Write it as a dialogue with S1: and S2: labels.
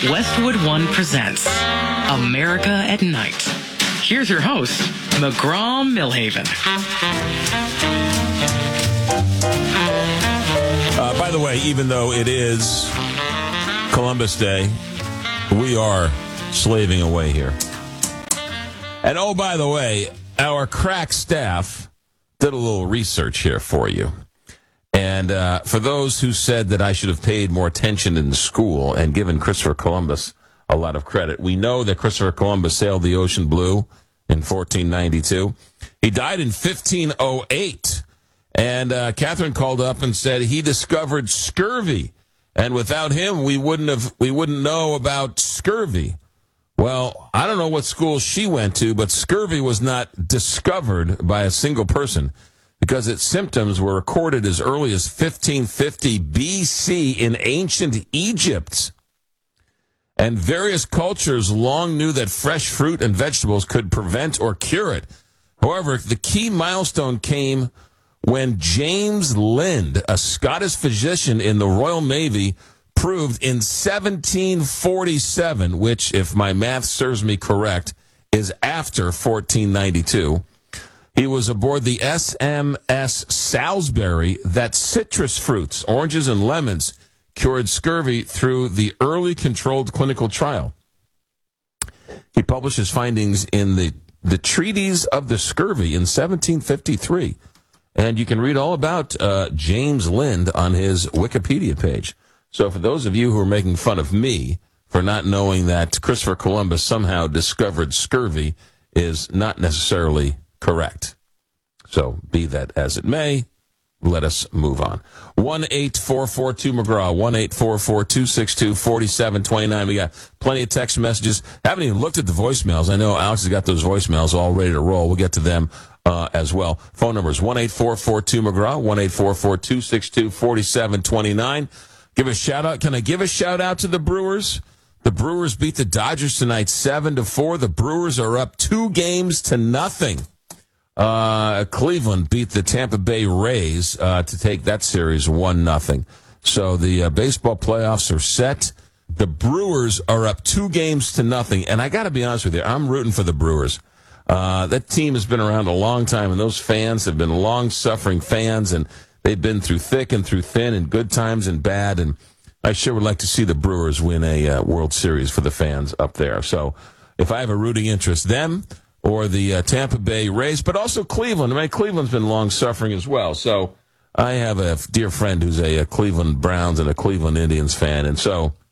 S1: Westwood One presents America at Night. Here's your host, McGraw Millhaven.
S2: By the way, even though it is Columbus Day, we are slaving away here. And oh, by the way, our crack staff did a little research here for you. And for those who said that I should have paid more attention in school and given Christopher Columbus a lot of credit, we know that Christopher Columbus sailed the ocean blue in 1492. He died in 1508. And Catherine called up and said he discovered scurvy. And without him, we wouldn't know about scurvy. Well, I don't know what school she went to, but scurvy was not discovered by a single person, because its symptoms were recorded as early as 1550 BC in ancient Egypt. And various cultures long knew that fresh fruit and vegetables could prevent or cure it. However, the key milestone came when James Lind, a Scottish physician in the Royal Navy, proved in 1747, which, if my math serves me correct, is after 1492, he was aboard the SMS Salisbury, that citrus fruits, oranges and lemons, cured scurvy through the early controlled clinical trial. He published his findings in the Treatise of the Scurvy in 1753. And you can read all about James Lind on his Wikipedia page. So for those of you who are making fun of me for not knowing that Christopher Columbus somehow discovered scurvy is not necessarily correct. So be that as it may, let us move on. 1-844-2-McGraw, 1-844-262-4729. We got plenty of text messages. Haven't even looked at the voicemails. I know Alex has got those voicemails all ready to roll. We'll get to them as well. Phone number is 1-844-2-McGraw, 1-844-262-4729. Give a shout out. Can I give a shout out to the Brewers? The Brewers beat the Dodgers tonight 7-4. The Brewers are up 2-0. Cleveland beat the Tampa Bay Rays to take that series 1-0. So the baseball playoffs are set. The Brewers are up 2-0. And I got to be honest with you, I'm rooting for the Brewers. That team has been around a long time, and those fans have been long-suffering fans, and they've been through thick and through thin, and good times and bad, and I sure would like to see the Brewers win a World Series for the fans up there. So if I have a rooting interest, them or the Tampa Bay Rays, but also Cleveland. I mean, Cleveland's been long-suffering as well. So I have a dear friend who's a Cleveland Browns and a Cleveland Indians fan, and so